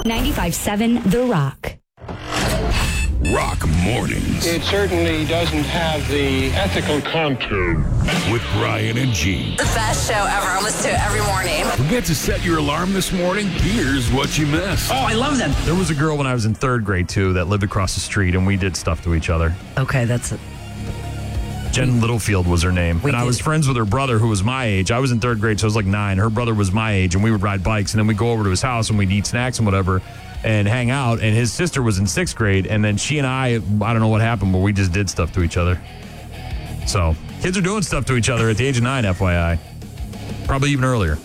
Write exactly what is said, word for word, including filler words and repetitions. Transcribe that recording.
ninety-five point seven The Rock. Rock Mornings. It certainly doesn't have the ethical content. With Brian and Gene. The best show ever. I listen to it every morning. Forget to set your alarm this morning? Here's what you missed. Oh, I love them. There was a girl when I was in third grade, too, that lived across the street, and we did stuff to each other. Okay, that's it. Jen Littlefield was her name. We and I did. was friends with her brother, who was my age. I was in third grade, so I was like nine. Her brother was my age, and we would ride bikes, and then we'd go over to his house, and we'd eat snacks and whatever, and hang out. And his sister was in sixth grade, and then she and I, I don't know what happened, but we just did stuff to each other. So, kids are doing stuff to each other at the age of nine, F Y I. Probably even earlier.